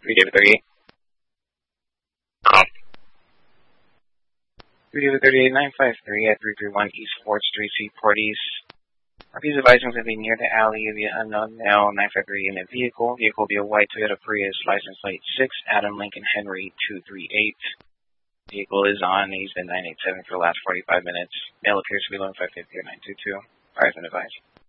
David 38. 3David 38, 953 at 331 East 4th Street, Seaport East. Please advise him to be near the alley of the unknown male 953 in a vehicle. Vehicle will be a white Toyota Prius, license plate 6, Adam Lincoln Henry 238. Vehicle is on. He's been 987 for the last 45 minutes. Male appears to be low 550 or 922. Fires and advice.